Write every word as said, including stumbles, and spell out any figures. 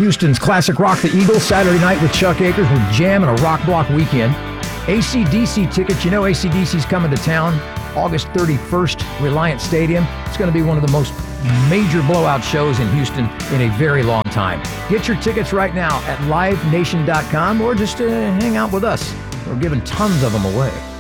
Houston's classic rock, the Eagles, Saturday night with Chuck Akers with Jam and a rock block weekend. A C D C tickets, you know A C D C's coming to town August thirty-first, Reliant Stadium. It's going to be one of the most major blowout shows in Houston in a very long time. Get your tickets right now at live nation dot com or just uh, hang out with us. We're giving tons of them away.